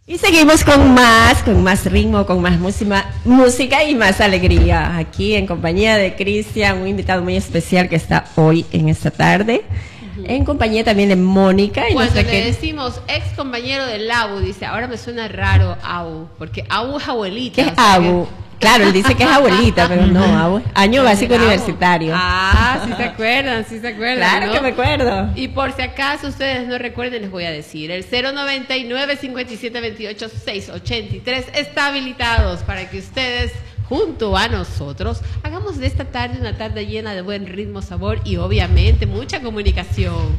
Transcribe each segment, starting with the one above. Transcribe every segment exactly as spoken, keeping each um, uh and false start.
Y seguimos con más, con más ritmo, con más música, música y más alegría. Aquí en compañía de Cristian, un invitado muy especial que está hoy en esta tarde. Uh-huh. En compañía también de Mónica. Y Cuando le que... decimos ex compañero del Abu, dice, ahora me suena raro Abu, porque Abu es abuelita. ¿Qué es o sea Abu? Que... Claro, él dice que es abuelita, pero no, Abu. Año básico universitario. Ah, sí se acuerdan, sí se acuerdan. Claro, ¿no? Que me acuerdo. Y por si acaso ustedes no recuerden, les voy a decir, el cero noventa y nueve, cincuenta y siete, veintiocho, seiscientos ochenta y tres está habilitados para que ustedes, junto a nosotros, hagamos de esta tarde una tarde llena de buen ritmo, sabor y obviamente mucha comunicación.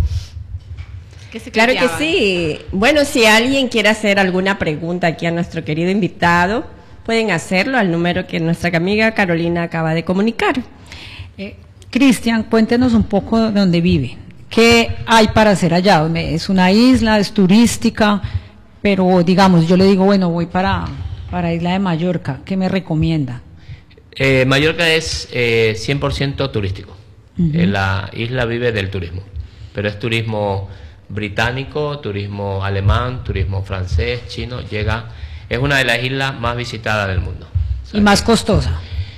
Claro que sí. Bueno, si alguien quiere hacer alguna pregunta aquí a nuestro querido invitado, pueden hacerlo al número que nuestra amiga Carolina acaba de comunicar. Eh, Cristian, cuéntenos un poco de dónde vive. ¿Qué hay para hacer allá? ¿Es una isla, es turística? Pero digamos, yo le digo, bueno, voy para, para Isla de Mallorca. ¿Qué me recomienda? Eh, Mallorca es eh, cien por ciento turístico. Uh-huh. eh, la isla vive del turismo, pero es turismo británico, turismo alemán, turismo francés, chino, llega... Es una de las islas más visitadas del mundo. ¿Y más costosa?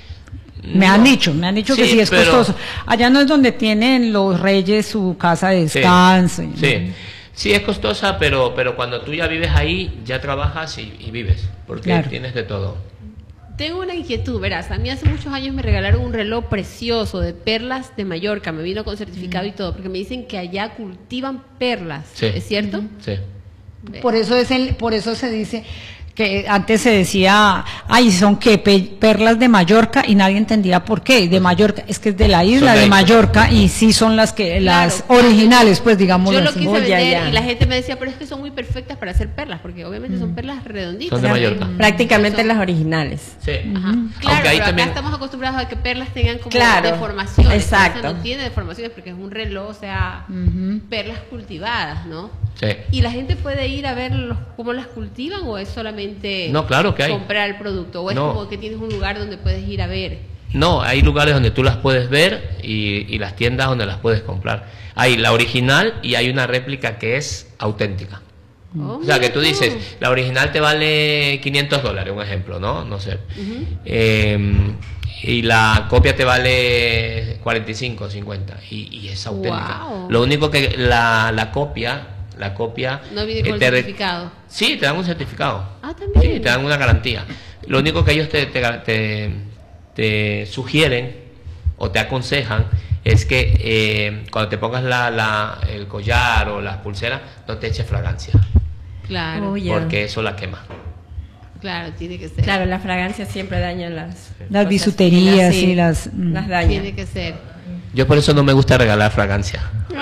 Me no. han dicho, me han dicho sí, que sí es pero... costoso. Allá no es donde tienen los reyes su casa de descanso. Sí, sí. sí es costosa, pero pero cuando tú ya vives ahí, ya trabajas y, y vives, porque claro. tienes de todo. Tengo una inquietud, verás, a mí hace muchos años me regalaron un reloj precioso de perlas de Mallorca, me vino con certificado mm. y todo, porque me dicen que allá cultivan perlas, sí. ¿es cierto? Sí. Por eso es el, por eso se dice... que antes se decía, ay, son que perlas de Mallorca y nadie entendía por qué, de Mallorca, es que es de la isla de Mallorca y sí son las que las claro, originales, pues digamos. Yo lo quise vender ya, ya. y la gente me decía, pero es que son muy perfectas para hacer perlas, porque obviamente mm. son perlas redonditas. Son de Mallorca. Mm. Prácticamente son... las originales. Sí. Ajá. Mm. Claro, pero acá también... estamos acostumbrados a que perlas tengan como claro. deformaciones. Exacto. No tiene deformaciones porque es un reloj, o sea, uh-huh. perlas cultivadas, ¿no? Sí. ¿Y la gente puede ir a ver los, cómo las cultivan o es solamente no, claro que hay. comprar el producto? ¿O es no. como que tienes un lugar donde puedes ir a ver? No, hay lugares donde tú las puedes ver y, y las tiendas donde las puedes comprar. Hay la original y hay una réplica que es auténtica. Oh, o sea, que tú dices, la original te vale quinientos dólares, un ejemplo, ¿no? No sé. Uh-huh. eh, y la copia te vale cuarenta y cinco, cincuenta y, y es auténtica. Wow. Lo único que la, la copia... La copia... ¿No viene con te certificado? Sí, te dan un certificado. Ah, también. Sí, te dan una garantía. Lo único que ellos te, te, te, te sugieren o te aconsejan es que eh, cuando te pongas la, la, el collar o las pulseras, no te eches fragancia. Claro. Oh, yeah. Porque eso la quema. Claro, tiene que ser. Claro, la fragancia siempre daña las... Las bisuterías sí, y las... Mm. Las daña. Tiene que ser. Yo por eso no me gusta regalar fragancia.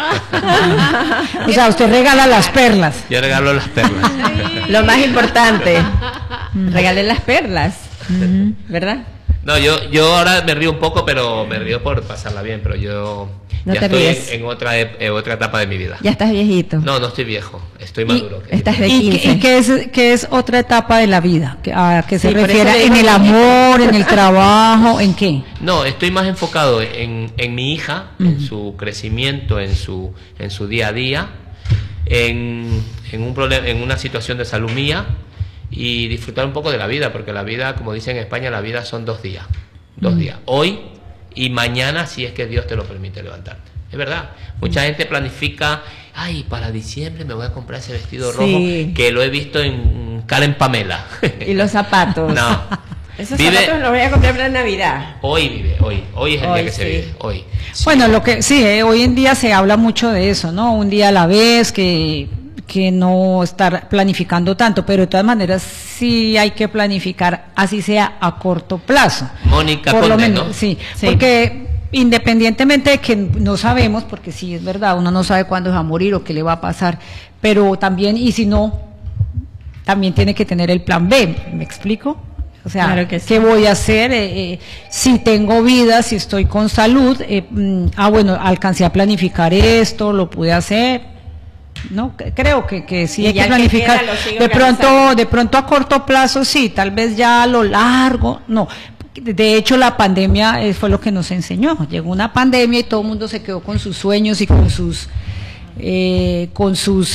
O sea, usted regala las perlas. Yo regalo las perlas. Sí. Lo más importante, regale las perlas, mm-hmm. ¿verdad? No, yo yo ahora me río un poco, pero me río por pasarla bien, pero yo no ya te estoy ríes. en, en otra en otra etapa de mi vida. Ya estás viejito. No, no estoy viejo, estoy maduro. Y, estás de quince. ¿Y, qué, y qué, es, qué es otra etapa de la vida? ¿A qué se sí, refiere? ¿En el amor, en el trabajo, en qué? No, estoy más enfocado en, en mi hija, uh-huh. en su crecimiento, en su en su día a día, en, en un problema, en una situación de salud mía y disfrutar un poco de la vida, porque la vida, como dicen en España, la vida son dos días. Dos mm. días, hoy y mañana, si es que Dios te lo permite levantarte. Es verdad, mucha mm. gente planifica, ay, para diciembre me voy a comprar ese vestido sí. rojo que lo he visto en Karen Pamela. Y los zapatos. No. Esos vive, zapatos los voy a comprar para Navidad. Hoy vive, hoy, hoy es el hoy, día que sí. se vive, hoy. Sí. Bueno, lo que sí, eh, hoy en día se habla mucho de eso, ¿no? Un día a la vez, que que no estar planificando tanto, pero de todas maneras sí hay que planificar, así sea a corto plazo. Mónica, por lo menos, ¿no? sí, sí, porque independientemente de que no sabemos, porque sí es verdad, uno no sabe cuándo va a morir o qué le va a pasar, pero también, y si no, también tiene que tener el plan B, ¿me explico? O sea, claro que sí. ¿Qué voy a hacer? Eh, eh, si tengo vida, si estoy con salud, eh, mm, ah, bueno, alcancé a planificar esto, lo pude hacer. No, creo que, que sí y hay que planificar. Que de pronto, de pronto a corto plazo sí, tal vez ya a lo largo, no. De hecho, la pandemia fue lo que nos enseñó. Llegó una pandemia y todo el mundo se quedó con sus sueños y con sus, eh, con sus